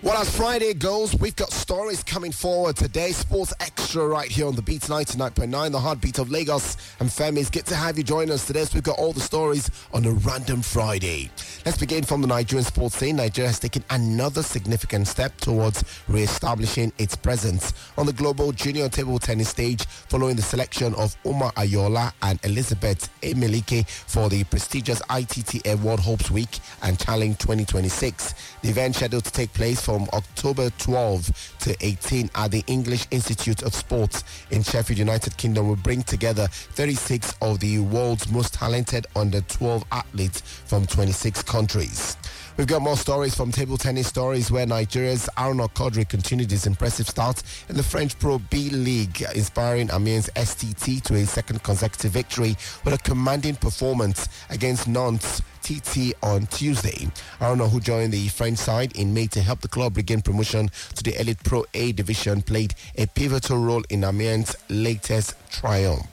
Well, as Friday goes, we've got stories coming forward today. Sports Extra right here on the Beat 99.9, the heartbeat of Lagos and Femi. It's good to have you join us today. So we've got all the stories on a random Friday. Let's begin from the Nigerian sports scene. Nigeria has taken another significant step towards re-establishing its presence on the global junior table tennis stage following the selection of Umar Ayola and Elizabeth Emelike for the prestigious ITTF World Hopes Week and Challenge 2026. The event scheduled to take place from October 12 to 18 at the English Institute of Sports in Sheffield, United Kingdom will bring together 36 of the world's most talented under 12 athletes from 26 countries. We've got more stories from table tennis stories where Nigeria's Arnaud Kodri continued his impressive start in the French Pro B League, inspiring Amiens STT to a second consecutive victory with a commanding performance against Nantes TT on Tuesday. Arnaud, who joined the French side in May to help the club regain promotion to the Elite Pro A division, played a pivotal role in Amiens' latest triumph.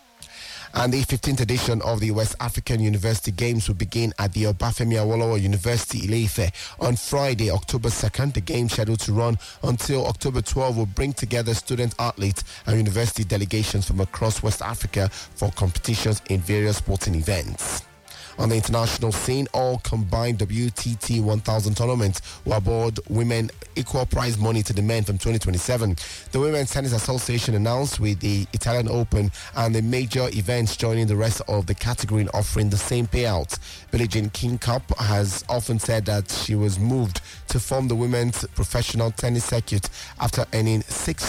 And the 15th edition of the West African University Games will begin at the Obafemi Awolowo University, Ile-Ife on Friday, October 2nd. The game, scheduled to run until October 12, will bring together student athletes and university delegations from across West Africa for competitions in various sporting events. On the international scene, all combined WTT 1000 tournaments will award women equal prize money to the men from 2027. The Women's Tennis Association announced with the Italian Open and the major events joining the rest of the category in offering the same payout. Billie Jean King Cup has often said that she was moved to form the women's professional tennis circuit after earning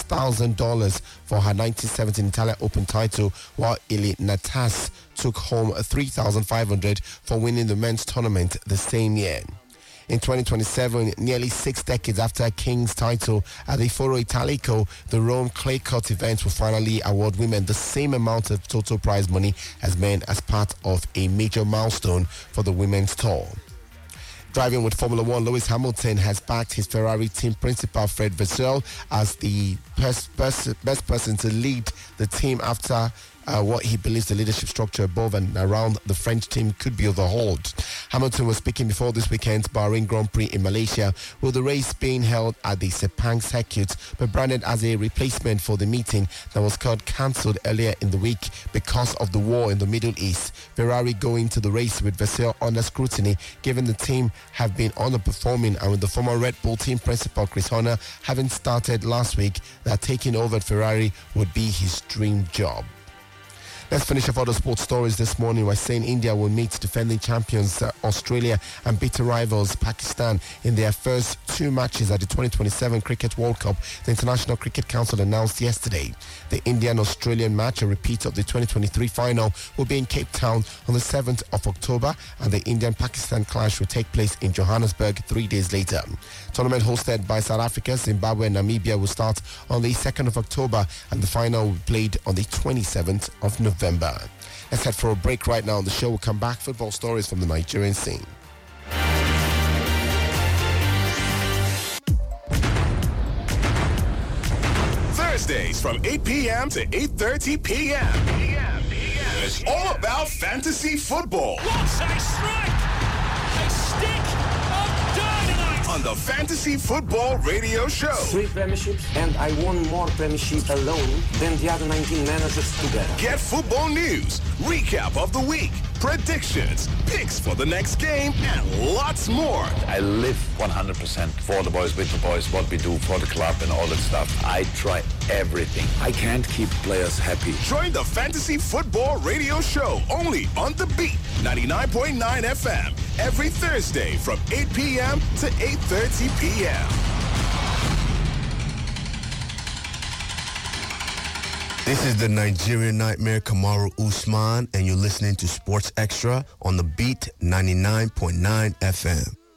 $6,000 for her 1917 Italian Open title, while Ili Natas took home $3,500 for winning the men's tournament the same year. In 2027, nearly 6 decades after King's title at the Foro Italico, the Rome Clay Court event will finally award women the same amount of total prize money as men as part of a major milestone for the women's tour. Driving with Formula One, Lewis Hamilton has backed his Ferrari team principal Fred Vasseur as the best person to lead the team after what he believes the leadership structure above and around the French team could be overhauled. Hamilton was speaking before this weekend's Bahrain Grand Prix in Malaysia, with the race being held at the Sepang circuit, but branded as a replacement for the meeting that was cancelled earlier in the week because of the war in the Middle East. Ferrari going to the race with Vasseur under scrutiny, given the team have been underperforming, and with the former Red Bull team principal Chris Horner having started last week, that taking over at Ferrari would be his dream job. Let's finish off other sports stories this morning by saying India will meet defending champions Australia and bitter rivals Pakistan in their first 2 matches at the 2027 Cricket World Cup, the International Cricket Council announced yesterday. The Indian-Australian match, a repeat of the 2023 final, will be in Cape Town on the 7th of October, and the Indian-Pakistan clash will take place in Johannesburg 3 days later. Tournament hosted by South Africa, Zimbabwe and Namibia will start on the 2nd of October, and the final will be played on the 27th of November. Let's head for a break right now. On the show, we'll come back. Football stories from the Nigerian scene. Thursdays from 8 p.m. to 8:30 p.m. It's all about fantasy football. What a strike! A stick of dynamite! On the Fantasy Football Radio Show. 3 premierships, and I won more premierships alone than the other 19 managers together. Get football news, recap of the week, predictions, picks for the next game, and lots more. I live 100% for the boys, with the boys, what we do for the club and all that stuff. I try everything. I can't keep players happy. Join the Fantasy Football Radio Show only on The Beat 99.9 FM every Thursday from 8 p.m. to 8:30 p.m. This is the Nigerian Nightmare, Kamaru Usman, and you're listening to Sports Extra on The Beat 99.9 FM.